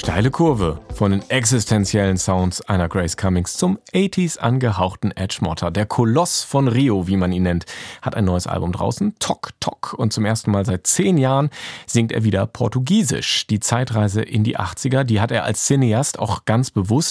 Steile Kurve von den existenziellen Sounds einer Grace Cummings zum 80s angehauchten Edgemotter. Der Koloss von Rio, wie man ihn nennt, hat ein neues Album draußen, Tok Tok. Und zum ersten Mal seit 10 Jahren singt er wieder Portugiesisch. Die Zeitreise in die 80er, die hat er als Cineast auch ganz bewusst